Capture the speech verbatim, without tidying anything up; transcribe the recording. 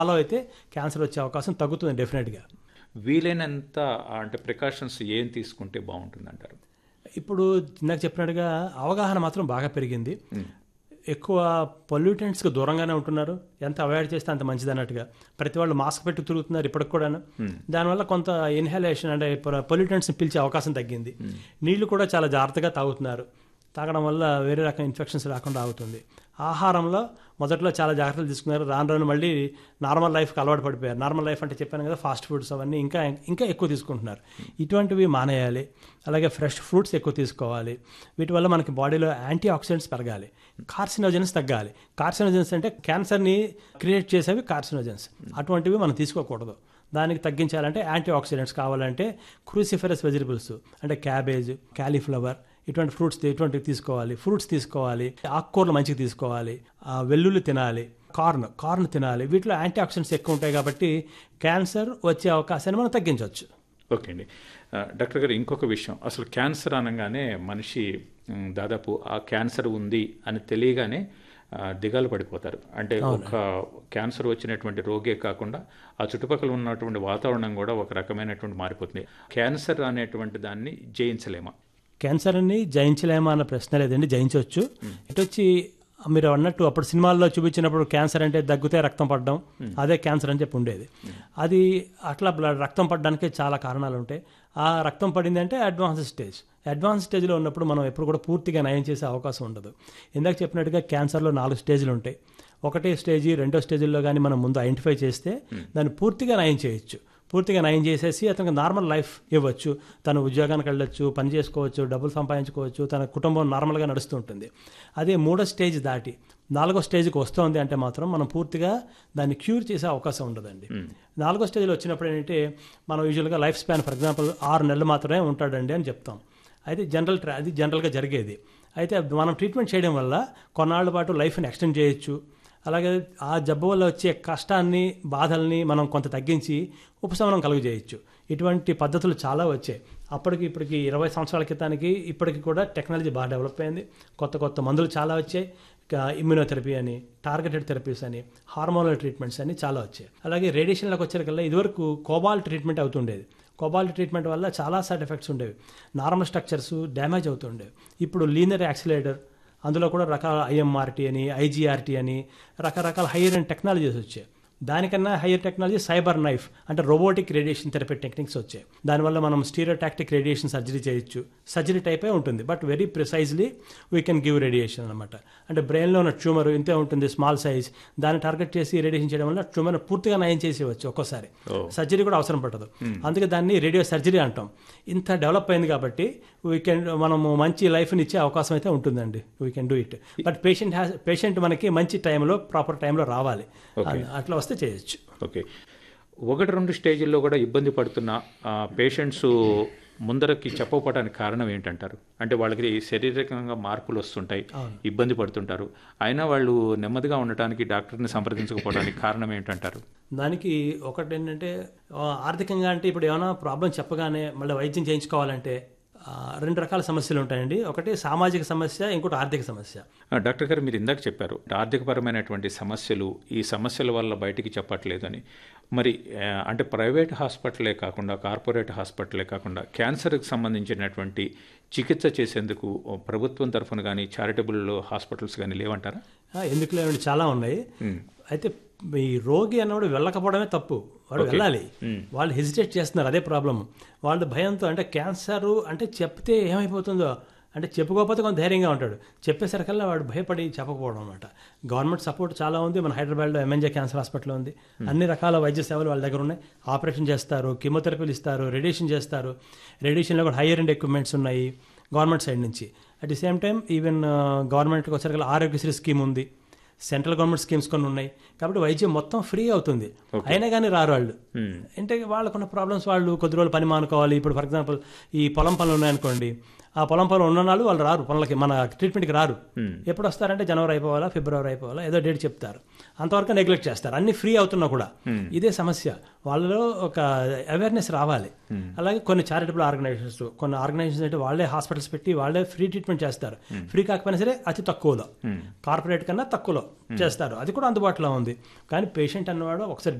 Follow అయితే cancer వచ్చే అవకాశం తగ్గుతుంది డెఫినెట్గా. వీలైనంత అంటే ప్రికాషన్స్ ఏం తీసుకుంటే బాగుంటుంది అంటారు? ఇప్పుడు ఇందాక చెప్పినట్టుగా అవగాహన మాత్రం బాగా పెరిగింది. ఎక్కువ పొల్యూటెంట్స్కి దూరంగానే ఉంటున్నారు. ఎంత అవాయిడ్ చేస్తే అంత మంచిది అన్నట్టుగా ప్రతి వాళ్ళు మాస్క్ పెట్టి తిరుగుతున్నారు ఇప్పటికి కూడా. దానివల్ల కొంత ఇన్హలేషన్ అంటే పొల్యూటెంట్స్ని పిలిచే అవకాశం తగ్గింది. నీళ్లు కూడా చాలా జాగ్రత్తగా తాగుతున్నారు. తాగడం వల్ల వేరే రకం ఇన్ఫెక్షన్స్ రాకుండా అవుతుంది. ఆహారంలో మొదట్లో చాలా జాగ్రత్తలు తీసుకున్నారు. రాను రాను మళ్ళీ నార్మల్ లైఫ్కి అలవాటు పడిపోయారు. నార్మల్ లైఫ్ అంటే చెప్పాను కదా, ఫాస్ట్ ఫుడ్స్ అవన్నీ ఇంకా ఇంకా ఎక్కువ తీసుకుంటున్నారు. ఇటువంటివి మానేయాలి. అలాగే ఫ్రెష్ ఫ్రూట్స్ ఎక్కువ తీసుకోవాలి. వీటి వల్ల మనకి బాడీలో యాంటీ ఆక్సిడెంట్స్ పెరగాలి. కార్సినోజన్స్ తగ్గాలి. కార్సినోజన్స్ అంటే క్యాన్సర్ని క్రియేట్ చేసేవి కార్సినోజన్స్. అటువంటివి మనం తీసుకోకూడదు. దానికి తగ్గించాలంటే యాంటీ ఆక్సిడెంట్స్ కావాలంటే క్రూసిఫెరస్ వెజిటబుల్స్ అంటే క్యాబేజ్, క్యాలీఫ్లవర్ ఇటువంటి ఫ్రూట్స్ ఇటువంటివి తీసుకోవాలి. ఫ్రూట్స్ తీసుకోవాలి. ఆకుకూరలు మంచిగా తీసుకోవాలి. వెల్లుల్లి తినాలి. కార్న్ కార్న్ తినాలి. వీటిలో యాంటీ ఆక్సిడెంట్స్ ఎక్కువ ఉంటాయి కాబట్టి క్యాన్సర్ వచ్చే అవకాశాన్ని మనం తగ్గించవచ్చు. ఓకే అండి. డాక్టర్ గారు, ఇంకొక విషయం, అసలు క్యాన్సర్ అనగానే మనిషి దాదాపు ఆ క్యాన్సర్ ఉంది అని తెలియగానే దిగాలు పడిపోతారు. అంటే ఒక క్యాన్సర్ వచ్చినటువంటి రోగే కాకుండా ఆ చుట్టుపక్కల ఉన్నటువంటి వాతావరణం కూడా ఒక రకమైనటువంటి మారిపోతుంది. క్యాన్సర్ అనేటువంటి దాన్ని జయించలేమా? క్యాన్సర్ని జయించలేమా అన్న ప్రశ్న లేదండి, జయించవచ్చు. ఇటు వచ్చి మీరు అన్నట్టు అప్పుడు సినిమాల్లో చూపించినప్పుడు క్యాన్సర్ అంటే దగ్గుతే రక్తం పడడం, అదే క్యాన్సర్ అని చెప్పి ఉండేది. అది అట్లా రక్తం పడడానికి చాలా కారణాలు ఉంటాయి. ఆ రక్తం పడింది అంటే అడ్వాన్స్ స్టేజ్. అడ్వాన్స్ స్టేజ్లో ఉన్నప్పుడు మనం ఎప్పుడు కూడా పూర్తిగా నయం చేసే అవకాశం ఉండదు. ఇందాక చెప్పినట్టుగా క్యాన్సర్లో నాలుగు స్టేజ్లు ఉంటాయి. ఒకటే స్టేజీ రెండో స్టేజ్లో కానీ మనం ముందు ఐడెంటిఫై చేస్తే దాన్ని పూర్తిగా నయం చేయొచ్చు. పూర్తిగా నయం చేసేసి అతనికి నార్మల్ లైఫ్ ఇవ్వచ్చు. తను ఉద్యోగానికి వెళ్ళొచ్చు, పని చేసుకోవచ్చు, డబ్బులు సంపాదించుకోవచ్చు, తన కుటుంబం నార్మల్గా నడుస్తూ ఉంటుంది. అదే మూడో స్టేజ్ దాటి నాలుగో స్టేజ్కి వస్తుంది అంటే మాత్రం మనం పూర్తిగా దాన్ని క్యూర్ చేసే అవకాశం ఉండదండి. నాలుగో స్టేజ్లో వచ్చినప్పుడు ఏంటంటే మనం యూజువల్గా లైఫ్ స్పాన్ ఫర్ ఎగ్జాంపుల్ ఆరు నెలలు మాత్రమే ఉంటాడండి అని చెప్తాం. అయితే జనరల్ ట్రా అది జనరల్గా జరిగేది. అయితే మనం ట్రీట్మెంట్ చేయడం వల్ల కొన్నాళ్ళ పాటు లైఫ్ని ఎక్స్టెండ్ చేయొచ్చు. అలాగే ఆ జబ్బు వల్ల వచ్చే కష్టాన్ని, బాధల్ని మనం కొంత తగ్గించి ఉపశమనం కలుగజేయచ్చు. ఇటువంటి పద్ధతులు చాలా వచ్చాయి. అప్పటికి ఇప్పటికి ఇరవై సంవత్సరాల క్రితానికి ఇప్పటికి కూడా టెక్నాలజీ బాగా డెవలప్ అయింది. కొత్త కొత్త మందులు చాలా వచ్చాయి. ఇమ్యూనోథెరపీ అని, టార్గెటెడ్ థెరపీస్ అని, హార్మోనల్ ట్రీట్మెంట్స్ అని చాలా వచ్చాయి. అలాగే రేడియేషన్లోకి వచ్చేకల్లా ఇదివరకు కోబాల్ట్ ట్రీట్మెంట్ అవుతుండేది. కోబాల్ట్ ట్రీట్మెంట్ వల్ల చాలా సైడ్ ఎఫెక్ట్స్ ఉండేవి. Normal structures damage అవుతుండేవి. ఇప్పుడు లీనియర్ యాక్సిలేటర్, అందులో కూడా రకాల ఐఎంఆర్టీ అని, ఐజీఆర్టీ అని రకరకాల హైయర్ అండ్ టెక్నాలజీస్ వచ్చాయి. దానికన్నా హైయర్ టెక్నాలజీ సైబర్ నైఫ్ అంటే రోబోటిక్ రేడియేషన్ థెరపీ టెక్నిక్స్ వచ్చాయి. దానివల్ల మనం స్టీరియోటాక్టిక్ రేడియేషన్ సర్జరీ చేయొచ్చు. సర్జరీ టైపే ఉంటుంది, but very precisely we can give radiation అనమాట. అంటే బ్రెయిన్లో ఉన్న ట్యూమర్ ఇంతే ఉంటుంది, స్మాల్ సైజ్, దాన్ని టార్గెట్ చేసి రేడియేషన్ చేయడం వల్ల ట్యూమర్ పూర్తిగా నయం చేసేవచ్చు. ఒక్కోసారి సర్జరీ కూడా అవసరం పడదు. అందుకే దాన్ని రేడియో సర్జరీ అంటాం. ఇంత డెవలప్ అయింది కాబట్టి వీ కెన్ మనము మంచి లైఫ్ని ఇచ్చే అవకాశం అయితే ఉంటుందండి. We can do it. But patient has patient మనకి మంచి టైంలో ప్రాపర్ టైంలో రావాలి. అట్లా వస్తే చేయొచ్చు. ఓకే. ఒకటి రెండు స్టేజ్ల్లో కూడా ఇబ్బంది పడుతున్న పేషెంట్స్ ముందరకి చెప్పకపోవడానికి కారణం ఏంటంటారు? అంటే వాళ్ళకి శారీరకంగా మార్పులు వస్తుంటాయి, ఇబ్బంది పడుతుంటారు, అయినా వాళ్ళు నెమ్మదిగా ఉండటానికి డాక్టర్ని సంప్రదించకపోవడానికి కారణం ఏంటంటారు? దానికి ఒకటి ఏంటంటే ఆర్థికంగా, అంటే ఇప్పుడు ఏమైనా ప్రాబ్లం చెప్పగానే మళ్ళీ వైద్యం చేయించుకోవాలంటే రెండు రకాల సమస్యలు ఉంటాయండి. ఒకటి సామాజిక సమస్య, ఇంకోటి ఆర్థిక సమస్య. డాక్టర్ గారు, మీరు ఇందాక చెప్పారు ఆర్థికపరమైనటువంటి సమస్యలు, ఈ సమస్యల వల్ల బయటికి చెప్పట్లేదు అని. మరి అంటే ప్రైవేట్ హాస్పిటలే కాకుండా, కార్పొరేట్ హాస్పిటలే కాకుండా క్యాన్సర్కి సంబంధించినటువంటి చికిత్స చేసేందుకు ప్రభుత్వం తరఫున కానీ చారిటబుల్ హాస్పిటల్స్ కానీ లేవంటారా? ఎందుకు లేవండి, చాలా ఉన్నాయి. అయితే ఈ రోగి అన్నవాడు వెళ్ళకపోవడమే తప్పు. వాడు వెళ్ళాలి. వాళ్ళు హెసిటేట్ చేస్తున్నారు, అదే ప్రాబ్లం. వాళ్ళ భయంతో, అంటే క్యాన్సర్ అంటే చెప్తే ఏమైపోతుందో, అంటే చెప్పుకోకపోతే కొంత ధైర్యంగా ఉంటాడు, చెప్పేసరికల్లా వాడు భయపడి చెప్పకపోవడం అనమాట. గవర్నమెంట్ సపోర్ట్ చాలా ఉంది. మన హైదరాబాద్లో ఎంఎన్జే క్యాన్సర్ హాస్పిటల్ ఉంది. అన్ని రకాల వైద్య సేవలు వాళ్ళ దగ్గర ఉన్నాయి. ఆపరేషన్ చేస్తారు, కీమోథెరపీలు ఇస్తారు, రేడియేషన్ చేస్తారు. రేడియేషన్లో కూడా హైయర్ అండ్ ఎక్విప్మెంట్స్ ఉన్నాయి గవర్నమెంట్ సైడ్ నుంచి. At the same time even గవర్నమెంట్కి వచ్చేసరికల్లా ఆరోగ్యశ్రీ స్కీమ్ ఉంది, సెంట్రల్ గవర్నమెంట్ స్కీమ్స్ కొన్ని ఉన్నాయి. కాబట్టి వైద్యం మొత్తం ఫ్రీ అవుతుంది. అయినా కానీ రారు వాళ్ళు. అంటే వాళ్ళకున్న ప్రాబ్లమ్స్, వాళ్ళు కొద్ది రోజులు పని మానుకోవాలి. ఇప్పుడు ఫర్ ఎగ్జాంపుల్ ఈ పొలం పనులు ఉన్నాయనుకోండి, ఆ పొలం పొలం ఉన్ననాళ్ళు వాళ్ళు రారు పనులకి, మన ట్రీట్మెంట్కి రారు. ఎప్పుడు వస్తారంటే జనవరి అయిపోవాలా, ఫిబ్రవరి అయిపోవాలా, ఏదో డేట్ చెప్తారు. అంతవరకు నెగ్లెక్ట్ చేస్తారు, అన్ని ఫ్రీ అవుతున్నా కూడా. ఇదే సమస్య, వాళ్ళలో ఒక అవేర్నెస్ రావాలి. అలాగే కొన్ని చారిటబుల్ ఆర్గనైజేషన్స్, కొన్ని ఆర్గనైజేషన్స్ అంటే వాళ్ళే హాస్పిటల్స్ పెట్టి వాళ్ళే ఫ్రీ ట్రీట్మెంట్ చేస్తారు. ఫ్రీ కాకపోయినా సరే అతి తక్కువలో, కార్పొరేట్ కన్నా తక్కువలో చేస్తారు. అది కూడా అందుబాటులో ఉంది. కానీ పేషెంట్ అన్నవాడు ఒకసారి